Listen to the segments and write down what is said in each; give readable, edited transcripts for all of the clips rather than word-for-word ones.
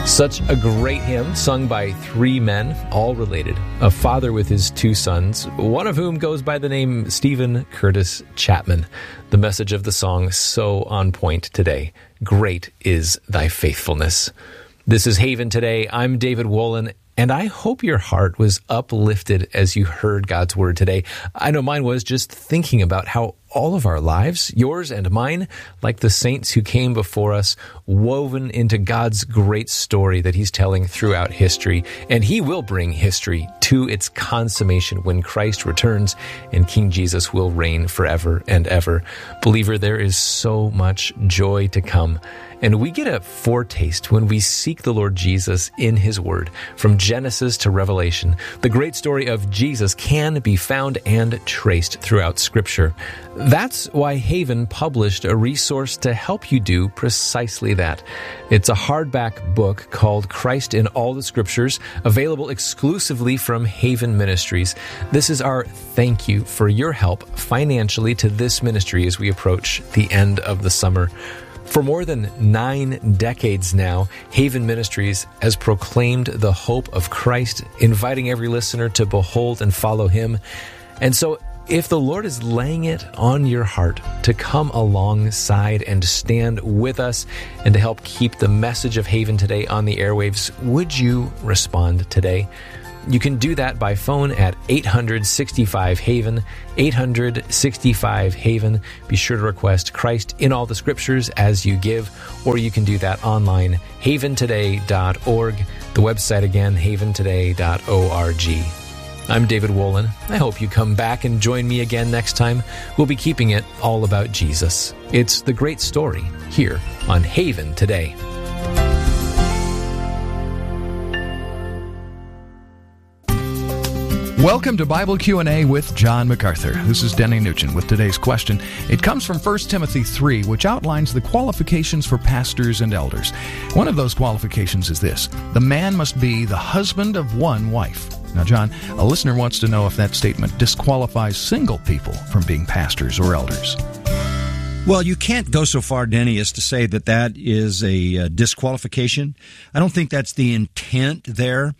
Such a great hymn sung by three men, all related. A father with his two sons, one of whom goes by the name Stephen Curtis Chapman. The message of the song so on point today. Great is thy faithfulness. This is Haven Today. I'm David Wolin, and I hope your heart was uplifted as you heard God's Word today. I know mine was, just thinking about how all of our lives, yours and mine, like the saints who came before us, woven into God's great story that He's telling throughout history. And He will bring history to its consummation when Christ returns and King Jesus will reign forever and ever. Believer, there is so much joy to come. And we get a foretaste when we seek the Lord Jesus in His Word. From Genesis to Revelation, the great story of Jesus can be found and traced throughout Scripture. That's why Haven published a resource to help you do precisely that. It's a hardback book called Christ in All the Scriptures, available exclusively from Haven Ministries. This is our thank you for your help financially to this ministry as we approach the end of the summer. For more than 9 decades now, Haven Ministries has proclaimed the hope of Christ, inviting every listener to behold and follow Him. And so, if the Lord is laying it on your heart to come alongside and stand with us and to help keep the message of Haven Today on the airwaves, would you respond today? You can do that by phone at 865-HAVEN, 865-HAVEN. Be sure to request Christ in All the Scriptures as you give, or you can do that online, haventoday.org. The website again, haventoday.org. I'm David Wolin. I hope you come back and join me again next time. We'll be keeping it all about Jesus. It's the great story here on Haven Today. Welcome to Bible Q&A with John MacArthur. This is Denny Nugent with today's question. It comes from 1 Timothy 3, which outlines the qualifications for pastors and elders. One of those qualifications is this: the man must be the husband of one wife. Now, John, a listener wants to know if that statement disqualifies single people from being pastors or elders. Well, you can't go so far, Denny, as to say that that is a disqualification. I don't think that's the intent there,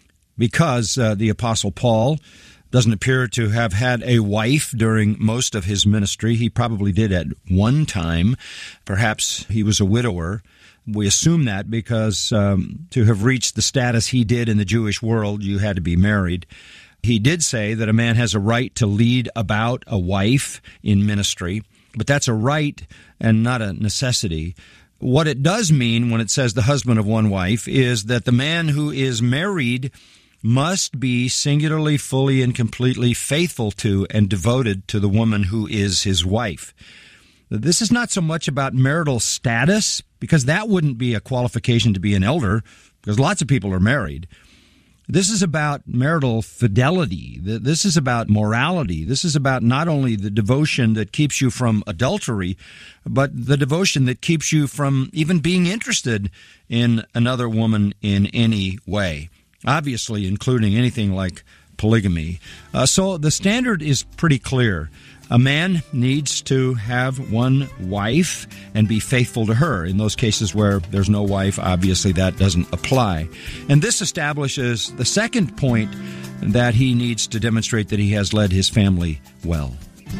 because the Apostle Paul doesn't appear to have had a wife during most of his ministry. He probably did at one time. Perhaps he was a widower. We assume that because to have reached the status he did in the Jewish world, you had to be married. He did say that a man has a right to lead about a wife in ministry, but that's a right and not a necessity. What it does mean when it says the husband of one wife is that the man who is married must be singularly, fully, and completely faithful to and devoted to the woman who is his wife. This is not so much about marital status, because that wouldn't be a qualification to be an elder, because lots of people are married. This is about marital fidelity. This is about morality. This is about not only the devotion that keeps you from adultery, but the devotion that keeps you from even being interested in another woman in any way, obviously including anything like polygamy. So the standard is pretty clear. A man needs to have one wife and be faithful to her. In those cases where there's no wife, obviously that doesn't apply. And this establishes the second point, that he needs to demonstrate that he has led his family well.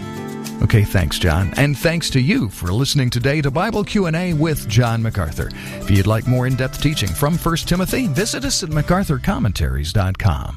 Okay, thanks, John. And thanks to you for listening today to Bible Q&A with John MacArthur. If you'd like more in-depth teaching from 1 Timothy, visit us at MacArthurCommentaries.com.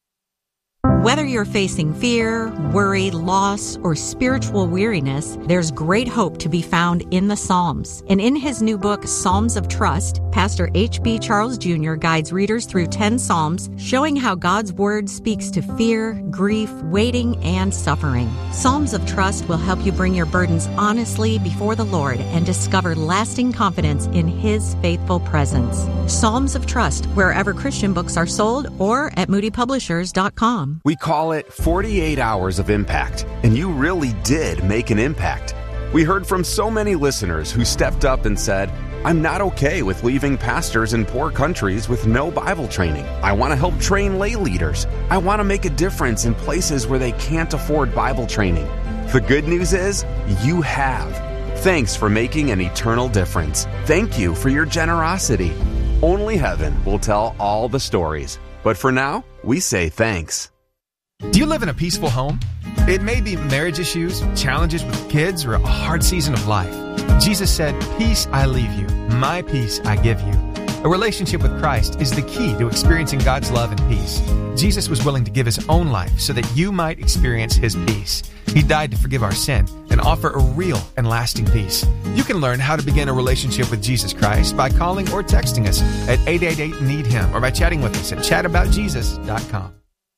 Whether you're facing fear, worry, loss, or spiritual weariness, there's great hope to be found in the Psalms. And in his new book, Psalms of Trust, Pastor H.B. Charles Jr. guides readers through 10 Psalms, showing how God's Word speaks to fear, grief, waiting, and suffering. Psalms of Trust will help you bring your burdens honestly before the Lord and discover lasting confidence in His faithful presence. Psalms of Trust, wherever Christian books are sold, or at moodypublishers.com. We call it 48 Hours of Impact, and you really did make an impact. We heard from so many listeners who stepped up and said, I'm not okay with leaving pastors in poor countries with no Bible training. I want to help train lay leaders. I want to make a difference in places where they can't afford Bible training. The good news is, you have. Thanks for making an eternal difference. Thank you for your generosity. Only heaven will tell all the stories. But for now, we say thanks. Do you live in a peaceful home? It may be marriage issues, challenges with kids, or a hard season of life. Jesus said, "Peace I leave you, my peace I give you." A relationship with Christ is the key to experiencing God's love and peace. Jesus was willing to give his own life so that you might experience his peace. He died to forgive our sin and offer a real and lasting peace. You can learn how to begin a relationship with Jesus Christ by calling or texting us at 888-NEED-HIM or by chatting with us at chataboutjesus.com.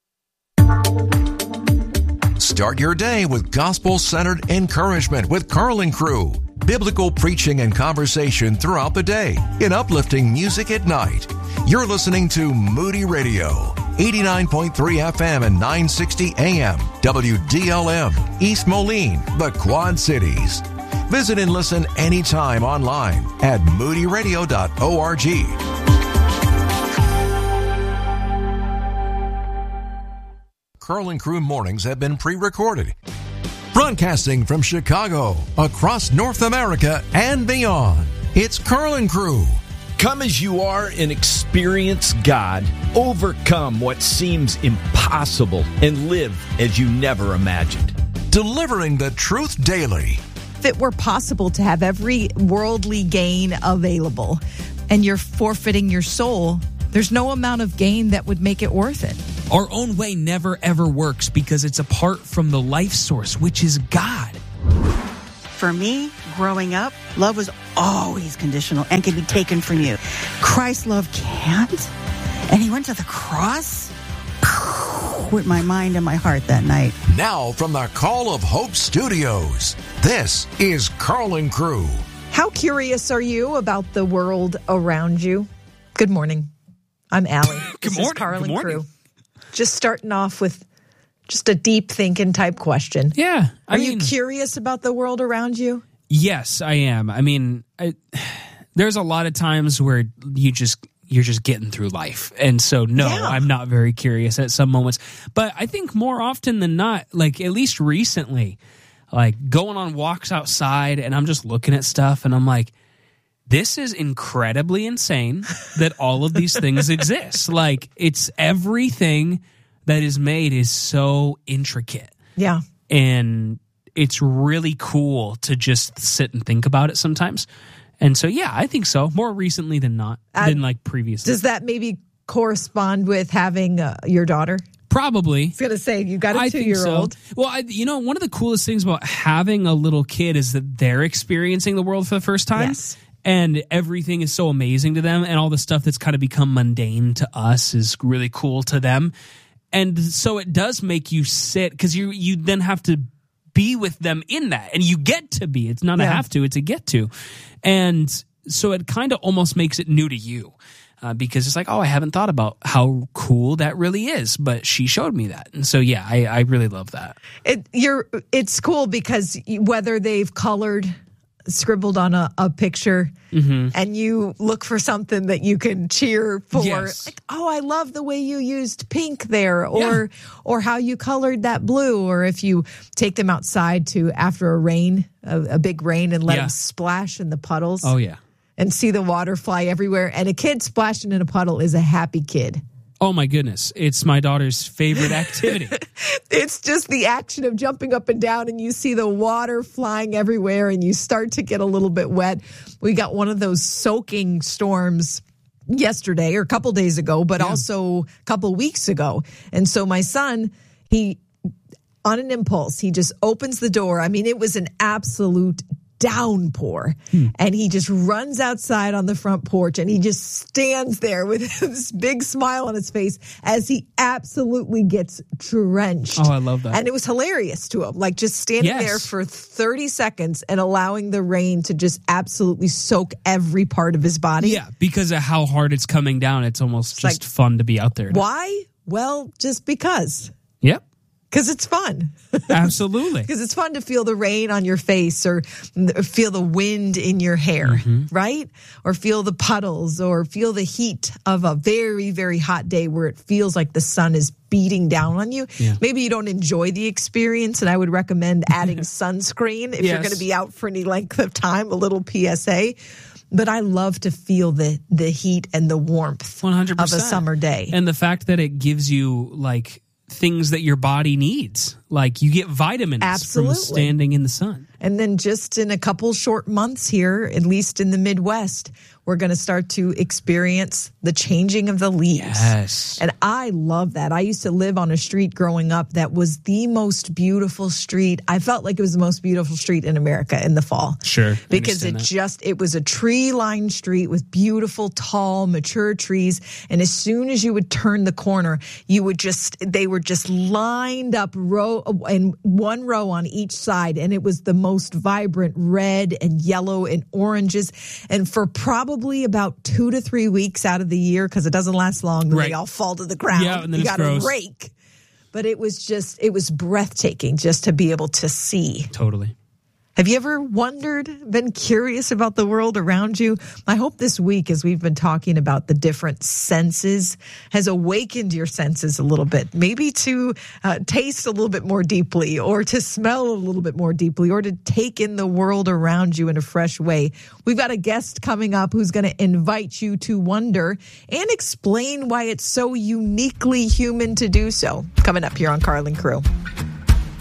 Start your day with gospel-centered encouragement with Carl and Crew. Biblical preaching and conversation throughout the day in uplifting music at night. You're listening to Moody Radio, 89.3 FM and 960 AM, WDLM, East Moline, the Quad Cities. Visit and listen anytime online at moodyradio.org. Carl and Crew mornings have been pre-recorded. Broadcasting from Chicago, across North America and beyond, it's Carl and Crew. Come as you are and experience God. Overcome what seems impossible and live as you never imagined. Delivering the truth daily. If it were possible to have every worldly gain available and you're forfeiting your soul, there's no amount of gain that would make it worth it. Our own way never ever works because it's apart from the life source, which is God. For me, growing up, love was always conditional and can be taken from you. Christ's love can't. And he went to the cross with my mind and my heart that night. Now from the Call of Hope Studios, this is Carl and Crew. How curious are you about the world around you? Good morning. I'm Allie. Good morning. This is Carl and morning. Crew. Just starting off with just a deep thinking type question. Yeah. Are you curious about the world around you? Yes, I am. I mean, there's a lot of times where you're just getting through life. And so, no, Yeah. I'm not very curious at some moments. But I think more often than not, like at least recently, like going on walks outside and I'm just looking at stuff and I'm like, this is incredibly insane that all of these things exist. Like, it's everything that is made is so intricate. Yeah. And it's really cool to just sit and think about it sometimes. And so, yeah, I think so. More recently than not, than like previously. Does that maybe correspond with having your daughter? Probably. I was going to say, you got a 2-year-old. So. Well, one of the coolest things about having a little kid is that they're experiencing the world for the first time. Yes. And everything is so amazing to them, and all the stuff that's kind of become mundane to us is really cool to them. And so it does make you sit, because you then have to be with them in that, and you get to be. It's not a have to, it's a get to. And so it kind of almost makes it new to you, because it's like, oh, I haven't thought about how cool that really is, but she showed me that. And so, yeah, I really love that. It's cool because whether they've scribbled on a picture, and you look for something that you can cheer for. Yes. Like, oh, I love the way you used pink there, or how you colored that blue, or if you take them outside after a big rain, and let them splash in the puddles. Oh, yeah. And see the water fly everywhere. And a kid splashing in a puddle is a happy kid. Oh, my goodness. It's my daughter's favorite activity. It's just the action of jumping up and down, and you see the water flying everywhere, and you start to get a little bit wet. We got one of those soaking storms yesterday or a couple days ago, but also a couple weeks ago. And so my son, on an impulse, he just opens the door. I mean, it was an absolute downpour, and he just runs outside on the front porch, and he just stands there with this big smile on his face as he absolutely gets drenched. Oh, I love that. And it was hilarious to him, like just standing there for 30 seconds and allowing the rain to just absolutely soak every part of his body. Yeah, because of how hard it's coming down, it's almost just fun to be out there. Why? Well, just because. Yep. Because it's fun. Absolutely. Because it's fun to feel the rain on your face, or feel the wind in your hair, right? Or feel the puddles, or feel the heat of a very, very hot day where it feels like the sun is beating down on you. Yeah. Maybe you don't enjoy the experience, and I would recommend adding sunscreen if you're going to be out for any length of time, a little PSA. But I love to feel the heat and the warmth 100%. of a summer day. And the fact that it gives you like things that your body needs. Like you get vitamins from standing in the sun. And then just in a couple short months here, at least in the Midwest, we're going to start to experience the changing of the leaves. Yes. And I love that. I used to live on a street growing up that was the most beautiful street. I felt like it was the most beautiful street in America in the fall. Sure. Because it was a tree-lined street with beautiful, tall, mature trees. And as soon as you would turn the corner, they were just lined up in one row on each side. And it was the most vibrant red and yellow and oranges. And for probably about 2 to 3 weeks out of the year, because it doesn't last long, then they all fall to the ground. Yeah, and then you it's got to gross. rake. But it was breathtaking just to be able to see. Totally. Have you ever wondered, been curious about the world around you? I hope this week, as we've been talking about the different senses, has awakened your senses a little bit. Maybe to taste a little bit more deeply, or to smell a little bit more deeply, or to take in the world around you in a fresh way. We've got a guest coming up who's going to invite you to wonder and explain why it's so uniquely human to do so. Coming up here on Carl and Crew.